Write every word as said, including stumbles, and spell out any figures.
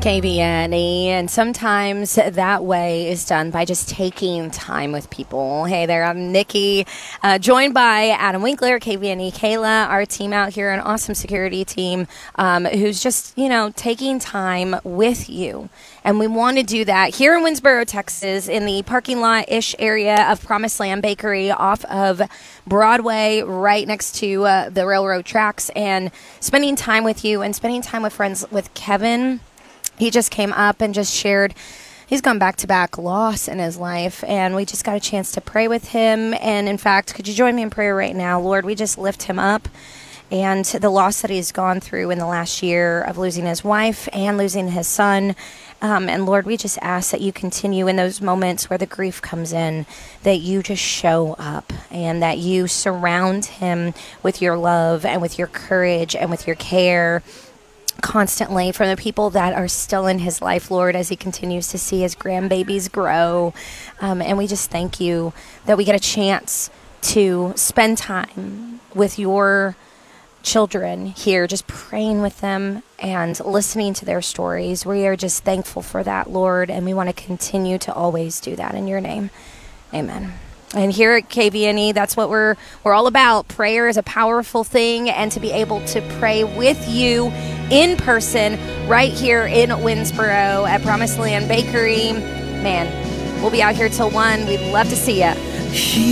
K V N E, and sometimes that way is done by just taking time with people. Hey there, I'm Nikki, uh, joined by Adam Winkler, K V N E, Kayla, our team out here, an awesome security team um, who's just, you know, taking time with you. And we want to do that here in Winsboro, Texas, in the parking lot-ish area of Promised Land Bakery off of Broadway, right next to uh, the railroad tracks, and spending time with you and spending time with friends with Kevin. He just came up and just shared he's gone back-to-back loss in his life, and we just got a chance to pray with him. And, in fact, could you join me in prayer right now? Lord, we just lift him up and the loss that he's gone through in the last year of losing his wife and losing his son. Um, and, Lord, we just ask that you continue in those moments where the grief comes in, that you just show up and that you surround him with your love and with your courage and with your care constantly from the people that are still in his life, Lord, as he continues to see his grandbabies grow. Um, and we just thank you that we get a chance to spend time with your children here, just praying with them and listening to their stories. We are just thankful for that, Lord, and we want to continue to always do that in your name. Amen. And here at K V N E, that's what we're we're all about. Prayer is a powerful thing, and to be able to pray with you in person right here in Winsboro at Promised Land Bakery. Man, we'll be out here till one. We'd love to see you.